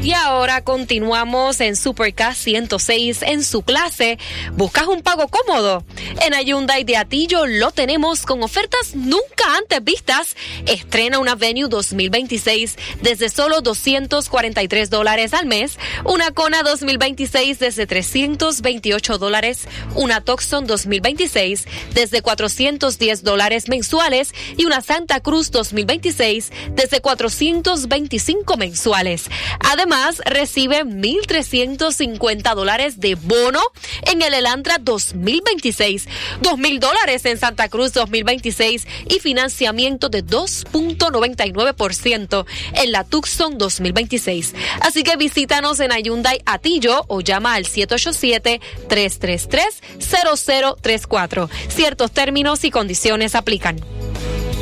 Y ahora continuamos en Supercast 106 en su clase. ¿Buscas un pago cómodo? En Hyundai de Atillo lo tenemos con ofertas nunca antes vistas. Estrena una Venue 2026 desde solo $243 al mes, una Kona 2026 desde $328, una Tucson 2026 desde $410 mensuales y una Santa Cruz 2026 desde $425 mensuales. Además, recibe $1,350 de bono en el Elantra 2026, $2,000 en Santa Cruz 2026 y financiamiento de 2.99% en la Tucson 2026. Así que visítanos en Hyundai Atillo o llama al 787-333-0034. Ciertos términos y condiciones aplican.